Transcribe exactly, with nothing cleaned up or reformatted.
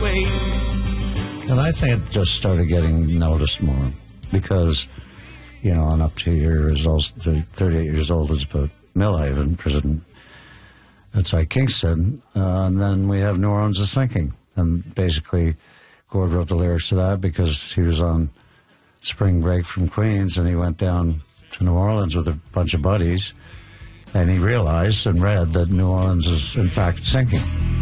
way. And I think it just started getting noticed more because, you know, on up to years old, to thirty-eight years old is about Millhaven prison outside Kingston, uh, and then we have New Orleans is Sinking. And basically, Gord wrote the lyrics to that because he was on spring break from Queens and he went down to New Orleans with a bunch of buddies, and he realized and read that New Orleans is in fact sinking.